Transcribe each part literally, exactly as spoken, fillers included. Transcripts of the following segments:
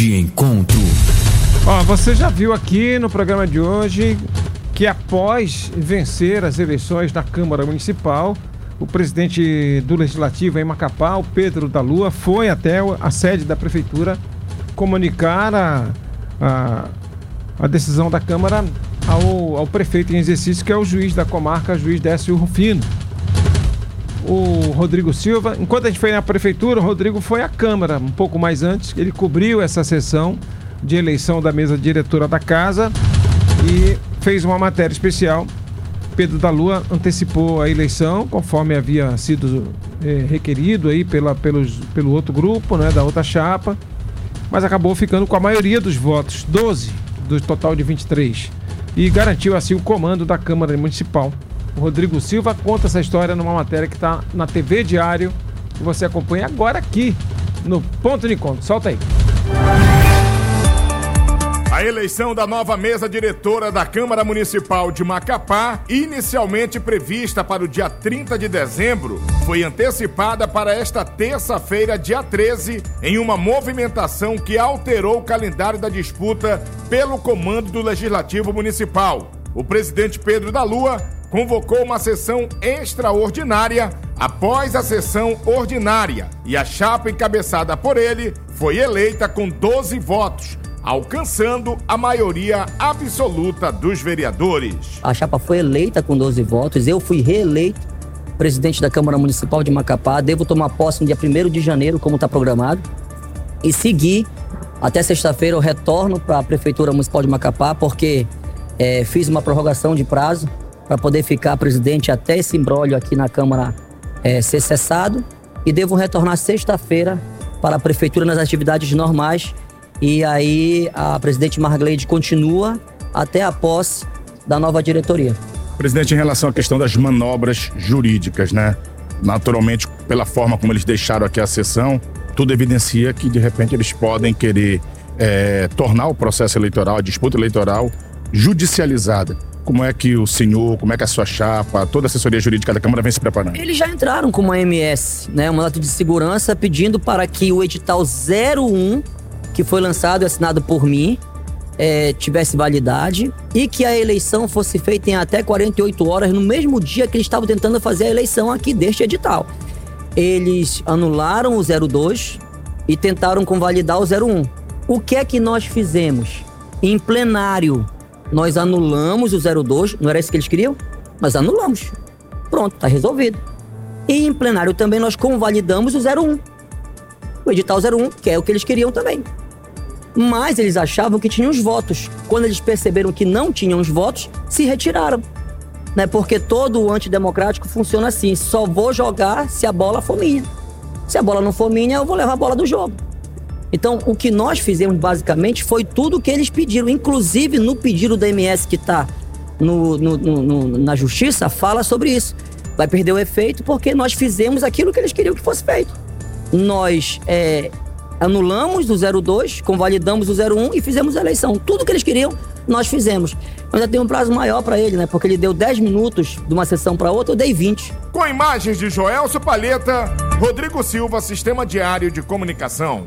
De encontro. Ó, você já viu aqui no programa de hoje que após vencer as eleições da Câmara Municipal, o presidente do Legislativo em Macapá, o Pedro da Lua, foi até a sede da Prefeitura comunicar a, a, a decisão da Câmara ao, ao prefeito em exercício, que é o juiz da comarca, juiz Décio Rufino. O Rodrigo Silva, enquanto a gente foi na Prefeitura, o Rodrigo foi à Câmara, um pouco mais antes, ele cobriu essa sessão de eleição da mesa diretora da casa e fez uma matéria especial. Pedro da Lua antecipou a eleição, conforme havia sido eh, requerido aí pela, pelos, pelo outro grupo, né, da outra chapa, mas acabou ficando com a maioria dos votos, doze do total de vinte e três, e garantiu assim o comando da Câmara Municipal. O Rodrigo Silva conta essa história numa matéria que está na T V Diário, que você acompanha agora aqui no Ponto de Encontro. Solta aí. A eleição da nova mesa diretora da Câmara Municipal de Macapá, inicialmente prevista para o dia trinta de dezembro, foi antecipada para esta terça-feira, dia treze, em uma movimentação que alterou o calendário da disputa pelo comando do Legislativo Municipal. O presidente Pedro da Lua convocou uma sessão extraordinária após a sessão ordinária e a chapa encabeçada por ele foi eleita com doze votos, alcançando a maioria absoluta dos vereadores. A chapa foi eleita com doze votos, eu fui reeleito presidente da Câmara Municipal de Macapá, devo tomar posse no dia primeiro de janeiro, como está programado, e seguir até sexta-feira. Eu retorno para a Prefeitura Municipal de Macapá, porque é, fiz uma prorrogação de prazo para poder ficar presidente até esse imbróglio aqui na Câmara é, ser cessado, e devo retornar sexta-feira para a Prefeitura nas atividades normais. E aí a presidente Margleide continua até a posse da nova diretoria. Presidente, em relação à questão das manobras jurídicas, né? Naturalmente, pela forma como eles deixaram aqui a sessão, tudo evidencia que, de repente, eles podem querer é, tornar o processo eleitoral, a disputa eleitoral, judicializada. Como é que o senhor, como é que a sua chapa, toda a assessoria jurídica da Câmara vem se preparando? Eles já entraram com uma M S, né? Um mandato de segurança, pedindo para que o edital zero um, que foi lançado e assinado por mim, é, tivesse validade, e que a eleição fosse feita em até quarenta e oito horas, no mesmo dia que eles estavam tentando fazer a eleição aqui deste edital. Eles anularam o zero dois e tentaram convalidar o zero um. O que é que nós fizemos? Em plenário, nós anulamos o zero dois, não era isso que eles queriam? Nós anulamos. Pronto, está resolvido. E em plenário também nós convalidamos o zero um. O edital zero um, que é o que eles queriam também. Mas eles achavam que tinham os votos. Quando eles perceberam que não tinham os votos, se retiraram. Né? Porque todo o antidemocrático funciona assim: só vou jogar se a bola for minha. Se a bola não for minha, eu vou levar a bola do jogo. Então, o que nós fizemos basicamente foi tudo o que eles pediram. Inclusive, no pedido da M S que está no, no, no, na justiça, fala sobre isso. Vai perder o efeito porque nós fizemos aquilo que eles queriam que fosse feito. Nós é, anulamos o zero dois, convalidamos o zero um e fizemos a eleição. Tudo que eles queriam, nós fizemos. Eu ainda tenho um prazo maior para ele, né? Porque ele deu dez minutos de uma sessão para outra, eu dei vinte. Com imagens de Joelso Palheta, Rodrigo Silva, Sistema Diário de Comunicação.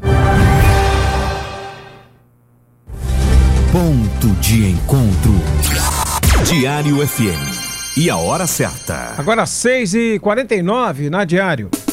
Ponto de Encontro. Diário F M. E a hora certa. Agora seis e quarenta e nove na Diário.